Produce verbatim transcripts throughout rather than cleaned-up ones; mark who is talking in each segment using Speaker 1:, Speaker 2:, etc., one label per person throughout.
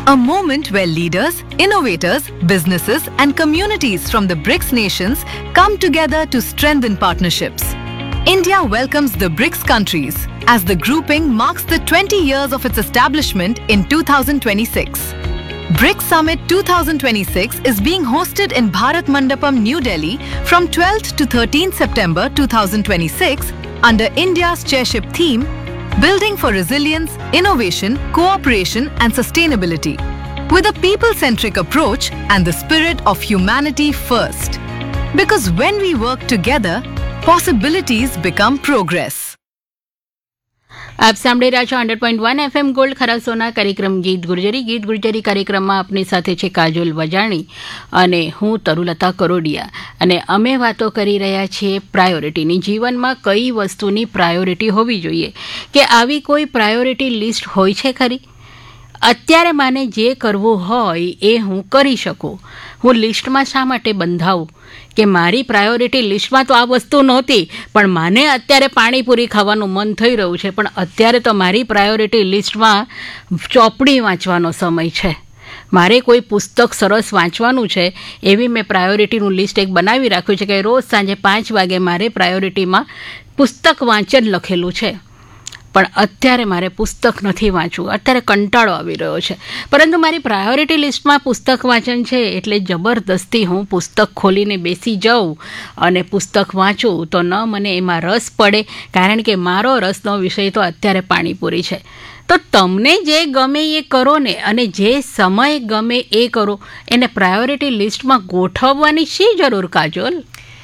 Speaker 1: A moment where leaders, innovators, businesses and communities from the BRICS nations come together to strengthen partnerships. India welcomes the BRICS countries as the grouping marks the twenty years of its establishment in two thousand twenty-six. BRICS Summit twenty twenty-six is being hosted in Bharat Mandapam, New Delhi from twelfth to thirteenth September two thousand twenty-six under India's chairship theme, Building for Resilience, Innovation, Cooperation and Sustainability, with a people-centric approach and the spirit of humanity first. Because when we work together, possibilities become progress.
Speaker 2: આપ સાંભળી રહ્યા છો hundred point one FM gold ખરા સોના કાર્યક્રમ ગીત ગુર્જરી ગીત ગુર્જરી કાર્યક્રમમાં આપની સાથે છે કાજોલ વજાણી અને હું તરુલતા કરોડિયા અને અમે વાતો કરી રહ્યા છીએ પ્રાયોરિટીની. જીવનમાં કઈ વસ્તુની પ્રાયોરિટી હોવી જોઈએ કે આવી કોઈ પ્રાયોરિટી લિસ્ટ હોય છે ખરી? અત્યારે મને જે કરવું હોય એ હું કરી શકું. હું લિસ્ટમાં શા માટે બંધાવું કે મારી પ્રાયોરિટી લિસ્ટમાં તો આ વસ્તુ નહોતી, પણ મને અત્યારે પાણીપુરી ખાવાનું મન થઈ રહ્યું છે, પણ અત્યારે તો મારી પ્રાયોરિટી લિસ્ટમાં ચોપડી વાંચવાનો સમય છે, મારે કોઈ પુસ્તક સરસ વાંચવાનું છે, એવી મેં પ્રાયોરિટીનું લિસ્ટ એક બનાવી રાખ્યું છે કે રોજ સાંજે પાંચ વાગે મારે પ્રાયોરિટીમાં પુસ્તક વાંચન લખેલું છે. પણ અત્યારે મારે પુસ્તક નથી વાંચવું, અત્યારે કંટાળો આવી રહ્યો છે, પરંતુ મારી પ્રાયોરિટી લિસ્ટમાં પુસ્તક વાંચન છે, એટલે જબરદસ્તી હું પુસ્તક ખોલીને બેસી જાઉં અને પુસ્તક વાંચું તો ન મને એમાં રસ પડે, કારણ કે મારો રસનો વિષય તો અત્યારે પાણીપુરી છે. તો તમને જે ગમે એ કરો ને, અને જે સમય ગમે એ કરો, એને પ્રાયોરિટી લિસ્ટમાં ગોઠવવાની શી જરૂર કાજોલ?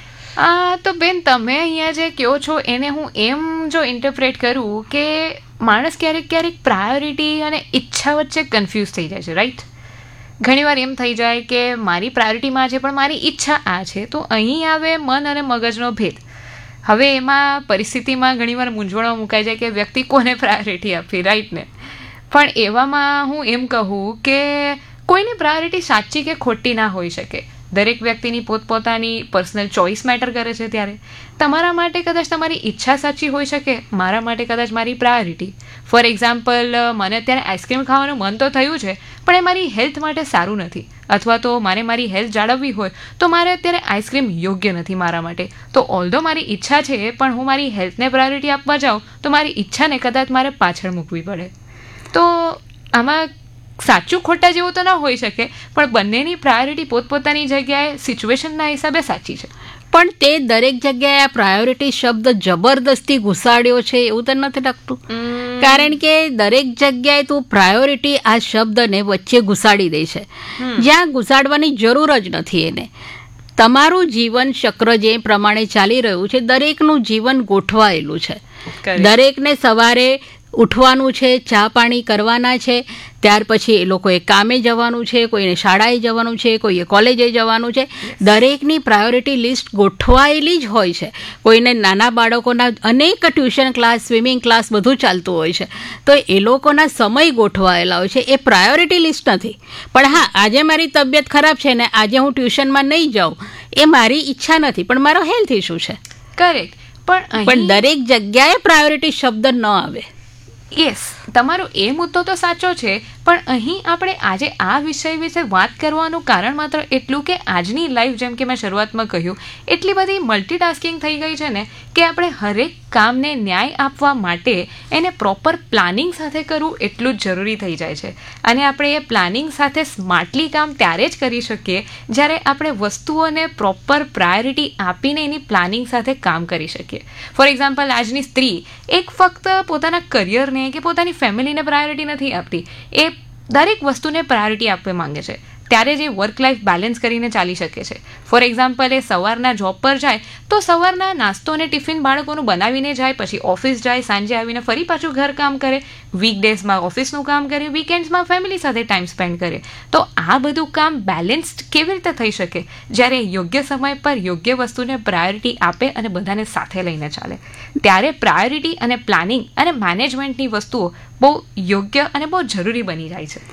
Speaker 3: આ તો બેન તમે અહીંયા જે કહો છો એને હું એમ જો ઇન્ટરપ્રેટ કરું કે માણસ ક્યારેક ક્યારેક પ્રાયોરિટી અને ઈચ્છા વચ્ચે કન્ફ્યુઝ થઈ જાય છે, રાઈટ? ઘણીવાર એમ થઈ જાય કે મારી પ્રાયોરિટીમાં છે પણ મારી ઈચ્છા આ છે, તો અહીં આવે મન અને મગજનો ભેદ. હવે એમાં પરિસ્થિતિમાં ઘણીવાર મૂંઝવણમાં મુકાઈ જાય કે વ્યક્તિ કોને પ્રાયોરિટી આપવી, રાઈટ ને? પણ એવામાં હું એમ કહું કે કોઈની પ્રાયોરિટી સાચી કે ખોટી ના હોઈ શકે. દરેક વ્યક્તિની પોતપોતાની પર્સનલ ચોઇસ મેટર કરે છે. ત્યારે તમારા માટે કદાચ તમારી ઈચ્છા સાચી હોઈ શકે, મારા માટે કદાચ મારી પ્રાયોરિટી. ફોર એક્ઝામ્પલ, મને અત્યારે આઈસ્ક્રીમ ખાવાનું મન તો થયું છે, પણ એ મારી હેલ્થ માટે સારું નથી, અથવા તો મારે મારી હેલ્થ જાળવવી હોય તો મારે અત્યારે આઈસ્ક્રીમ યોગ્ય નથી મારા માટે. તો ઓલ્ધો મારી ઈચ્છા છે, પણ હું મારી હેલ્થને પ્રાયોરિટી આપવા જાઉં તો મારી ઈચ્છાને કદાચ મારે પાછળ મૂકવી પડે. તો આમાં સાચું ખોટા જેવું તો ના હોઈ શકે, પણ બંનેની પ્રાયોરિટી પોતપોતાની જગ્યાએ સિચ્યુએશનના હિસાબે સાચી છે.
Speaker 2: પણ તે દરેક જગ્યાએ આ પ્રાયોરિટી શબ્દ જબરદસ્તી ઘુસાડ્યો છે એવું તો નથી લાગતું? કારણ કે દરેક જગ્યાએ તું પ્રાયોરિટી આ શબ્દને વચ્ચે ઘુસાડી દે છે, જ્યાં ઘુસાડવાની જરૂર જ નથી એને. તમારું જીવન ચક્ર જે પ્રમાણે ચાલી રહ્યું છે, દરેકનું જીવન ગોઠવાયેલું છે. દરેકને સવારે ઉઠવાનું છે, ચા પાણી કરવાના છે, ત્યાર પછી એ લોકોએ કામે જવાનું છે, કોઈને શાળાએ જવાનું છે, કોઈએ કોલેજે જવાનું છે. દરેકની પ્રાયોરિટી લિસ્ટ ગોઠવાયેલી જ હોય છે. કોઈને નાના બાળકોના અનેક ટ્યુશન ક્લાસ, સ્વિમિંગ ક્લાસ બધું ચાલતું હોય છે, તો એ લોકોના સમય ગોઠવાયેલા હોય છે. એ પ્રાયોરિટી લિસ્ટ નથી. પણ હા, આજે મારી તબિયત ખરાબ છે ને આજે હું ટ્યુશનમાં નહીં જાઉં, એ મારી ઈચ્છા નથી, પણ મારો હેલ્થ ઇશ્યુ છે.
Speaker 3: કરેક્ટ. પણ
Speaker 2: પણ દરેક જગ્યાએ પ્રાયોરિટી શબ્દ ન આવે.
Speaker 3: યસ, તમારો એ મુદ્દો તો સાચો છે, પણ અહીં આપણે આજે આ વિષય વિશે વાત કરવાનું કારણ માત્ર એટલું કે આજની લાઈફ, જેમ કે મેં શરૂઆતમાં કહ્યું, એટલી બધી મલ્ટીટાસ્કિંગ થઈ ગઈ છે ને કે આપણે હરેક કામને ન્યાય આપવા માટે એને પ્રોપર પ્લાનિંગ સાથે કરવું એટલું જ જરૂરી થઈ જાય છે. અને આપણે એ પ્લાનિંગ સાથે સ્માર્ટલી કામ ત્યારે જ કરી શકીએ જ્યારે આપણે વસ્તુઓને પ્રોપર પ્રાયોરિટી આપીને એની પ્લાનિંગ સાથે કામ કરી શકીએ. ફોર એક્ઝામ્પલ, આજની સ્ત્રી એક ફક્ત પોતાના કરિયરને કે પોતાની ફેમિલીને પ્રાયોરિટી નથી આપતી, એ દરેક વસ્તુને પ્રાયોરિટી આપવા માંગે છે. ત્યારે જે વર્ક લાઈફ બેલેન્સ કરીને ચાલી શકે છે. ફોર એક્ઝામ્પલ, એ સવારના જોબ પર જાય તો સવારના નાસ્તો અને ટિફિન બાળકોનું બનાવીને જાય, પછી ઓફિસ જાય, સાંજે આવીને ફરી પાછું ઘર કામ કરે, વીકડેઝમાં ઓફિસનું કામ કરે, વીકેન્ડ્સમાં ફેમિલી સાથે ટાઈમ સ્પેન્ડ કરે. તો આ બધું કામ બેલેન્સ્ડ કેવી રીતે થઈ શકે જ્યારે યોગ્ય સમય પર યોગ્ય વસ્તુને પ્રાયોરિટી આપે અને બધાને સાથે લઈને ચાલે? ત્યારે પ્રાયોરિટી અને પ્લાનિંગ અને મેનેજમેન્ટની વસ્તુઓ બહુ યોગ્ય અને બહુ જરૂરી બની જાય છે.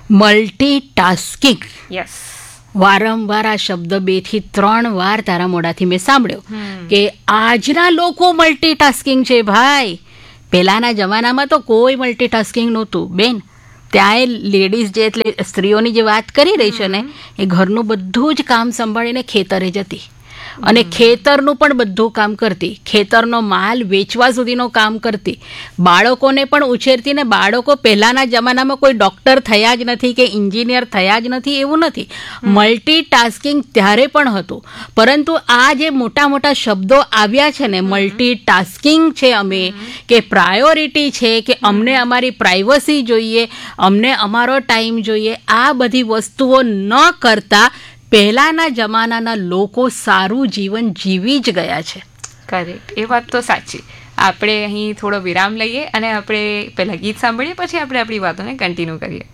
Speaker 2: મલ્ટીટાસ્કિંગ,
Speaker 3: યસ,
Speaker 2: વારંવાર આ શબ્દ બે થી ત્રણ વાર તારા મોઢાથી મેં સાંભળ્યો કે આજના લોકો મલ્ટીટાસ્કિંગ છે. ભાઈ, પહેલાના જમાનામાં તો કોઈ મલ્ટીટાસ્કિંગ નહોતું બેન. ત્યાંય લેડીઝ જે એટલે સ્ત્રીઓની જે વાત કરી રહી છે ને એ ઘરનું બધું જ કામ સંભાળીને ખેતરે જતી અને ખેતરનું પણ બધું કામ કરતી, ખેતરનો માલ વેચવા સુધીનું કામ કરતી, બાળકોને પણ ઉછેરતી. ને બાળકો પહેલાંના જમાનામાં કોઈ ડૉક્ટર થયા જ નથી કે એન્જિનિયર થયા જ નથી એવું નથી. મલ્ટીટાસ્કિંગ ત્યારે પણ હતું, પરંતુ આ જે મોટા મોટા શબ્દો આવ્યા છે ને, મલ્ટીટાસ્કિંગ છે અમે કે પ્રાયોરિટી છે કે અમને અમારી પ્રાઇવસી જોઈએ, અમને અમારો ટાઈમ જોઈએ, આ બધી વસ્તુઓ ન કરતા પહેલાંના જમાનાના લોકો સારું જીવન જીવી જ ગયા છે.
Speaker 3: કરેક્ટ, એ વાત તો સાચી. આપણે અહીં થોડો વિરામ લઈએ અને આપણે પહેલાં ગીત સાંભળીએ, પછી આપણે આપણી વાતોને કન્ટિન્યુ કરીએ.